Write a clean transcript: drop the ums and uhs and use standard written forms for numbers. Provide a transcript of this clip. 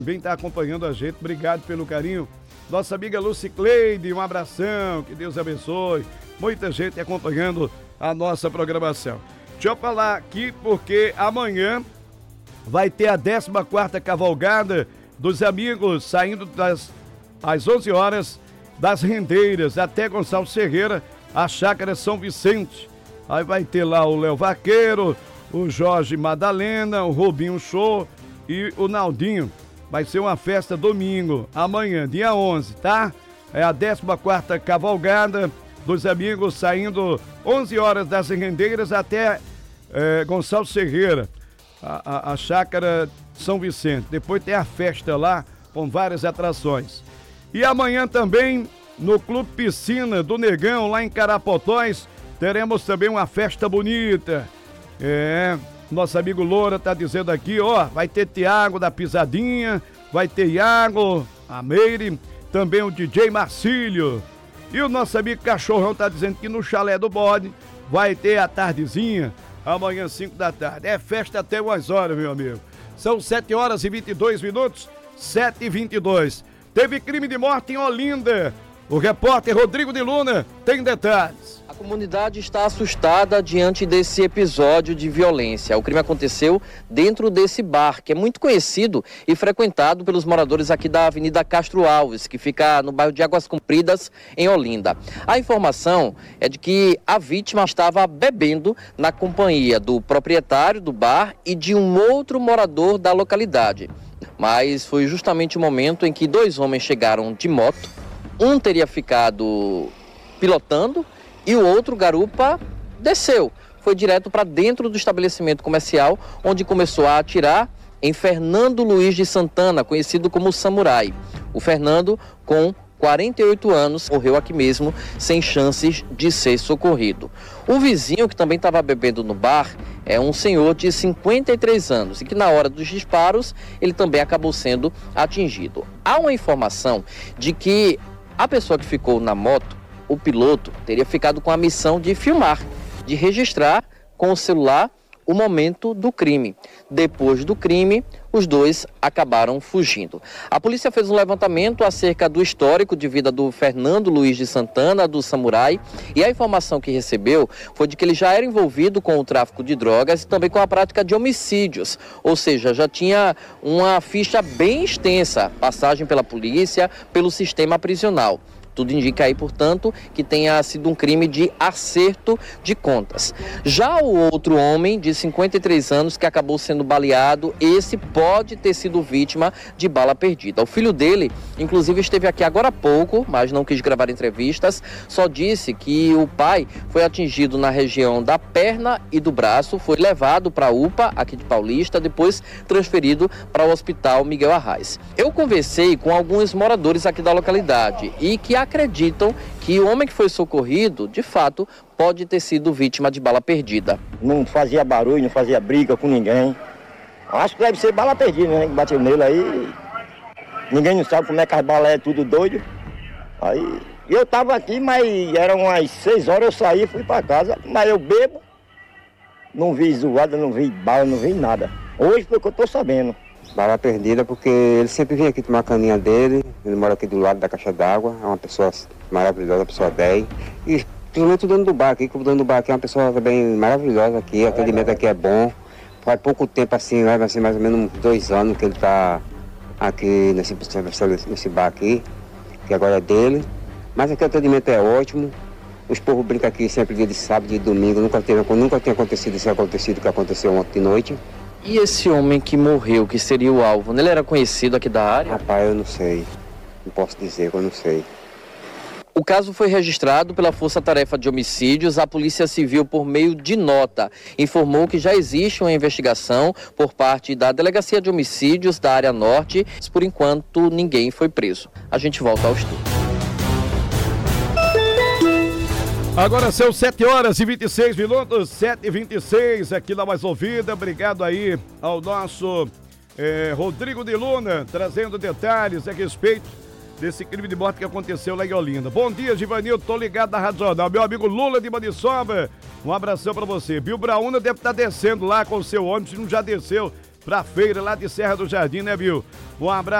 Vem estar acompanhando a gente, obrigado pelo carinho. Nossa amiga Lucicleide, um abração, que Deus abençoe. Muita gente acompanhando a nossa programação. Deixa eu falar aqui porque amanhã vai ter a 14ª cavalgada dos amigos saindo às 11 horas das Rendeiras até Gonçalves Ferreira, a Chácara São Vicente. Aí vai ter lá o Léo Vaqueiro, o Jorge Madalena, o Robinho Show e o Naldinho. Vai ser uma festa domingo, amanhã, dia 11, tá? É a 14ª cavalgada dos amigos saindo 11 horas das Rendeiras até Gonçalves Ferreira, a Chácara São Vicente. Depois tem a festa lá com várias atrações. E amanhã também no Clube Piscina do Negão, lá em Carapotóis, teremos também uma festa bonita. Nosso amigo Loura tá dizendo aqui, ó, vai ter Tiago da Pisadinha, vai ter Iago, a Meire, também o DJ Marcílio. E o nosso amigo Cachorrão tá dizendo que no Chalé do Bode vai ter a tardezinha, amanhã 5 da tarde. É festa até umas horas, meu amigo. São 7 horas e 22 minutos, 7h22. Teve crime de morte em Olinda. O repórter Rodrigo de Luna tem detalhes. A comunidade está assustada diante desse episódio de violência. O crime aconteceu dentro desse bar, que é muito conhecido e frequentado pelos moradores aqui da Avenida Castro Alves, que fica no bairro de Águas Compridas, em Olinda. A informação é de que a vítima estava bebendo na companhia do proprietário do bar e de um outro morador da localidade. Mas foi justamente o momento em que dois homens chegaram de moto. Um teria ficado pilotando e o outro, garupa, desceu. Foi direto para dentro do estabelecimento comercial, onde começou a atirar em Fernando Luiz de Santana, conhecido como Samurai. O Fernando, com 48 anos, morreu aqui mesmo, sem chances de ser socorrido. O vizinho, que também estava bebendo no bar, é um senhor de 53 anos e que na hora dos disparos ele também acabou sendo atingido. Há uma informação de que a pessoa que ficou na moto, o piloto, teria ficado com a missão de filmar, de registrar com o celular o momento do crime. Depois do crime, os dois acabaram fugindo. A polícia fez um levantamento acerca do histórico de vida do Fernando Luiz de Santana, do Samurai, e a informação que recebeu foi de que ele já era envolvido com o tráfico de drogas e também com a prática de homicídios, ou seja, já tinha uma ficha bem extensa, passagem pela polícia, pelo sistema prisional. Tudo indica aí, portanto, que tenha sido um crime de acerto de contas. Já o outro homem, de 53 anos, que acabou sendo baleado, esse pode ter sido vítima de bala perdida. O filho dele, inclusive, esteve aqui agora há pouco, mas não quis gravar entrevistas, só disse que o pai foi atingido na região da perna e do braço, foi levado para a UPA, aqui de Paulista, depois transferido para o Hospital Miguel Arraes. Eu conversei com alguns moradores aqui da localidade e que acreditam que o homem que foi socorrido, de fato, pode ter sido vítima de bala perdida. Não fazia barulho, não fazia briga com ninguém. Acho que deve ser bala perdida, né? Que bateu nele aí. Ninguém não sabe como é que as balas é tudo doido. Aí eu tava aqui, mas eram umas 6 horas, eu saí e fui pra casa. Mas eu bebo, não vi zoada, não vi bala, não vi nada. Hoje foi o que eu tô sabendo. Bala perdida porque ele sempre vinha aqui tomar a caninha dele, ele mora aqui do lado da caixa d'água, é uma pessoa maravilhosa, uma pessoa 10. E principalmente o dono do bar aqui, que o dono do bar aqui é uma pessoa também maravilhosa aqui, o atendimento aqui é bom. Faz pouco tempo assim, vai ser mais ou menos uns 2 anos que ele está aqui nesse bar aqui, que agora é dele. Mas aqui o atendimento é ótimo, os povos brincam aqui sempre dia de sábado e domingo, nunca tinha acontecido isso que aconteceu ontem de noite. E esse homem que morreu, que seria o alvo, ele era conhecido aqui da área? Rapaz, eu não sei. Não posso dizer que eu não sei. O caso foi registrado pela Força Tarefa de Homicídios. A Polícia Civil, por meio de nota, informou que já existe uma investigação por parte da Delegacia de Homicídios da área norte. Por enquanto, ninguém foi preso. A gente volta ao estúdio. Agora são 7 horas e 26 minutos, 7h26 aqui na Mais Ouvida. Obrigado aí ao nosso Rodrigo de Luna, trazendo detalhes a respeito desse crime de morte que aconteceu lá em Olinda. Bom dia, Givanildo, tô ligado na Rádio Jornal. Meu amigo Lula de Maniçoba, um abração pra você. Bill Brauna deve estar descendo lá com o seu ônibus, se não já desceu, pra feira lá de Serra do Jardim, né, Bill? Um abraço.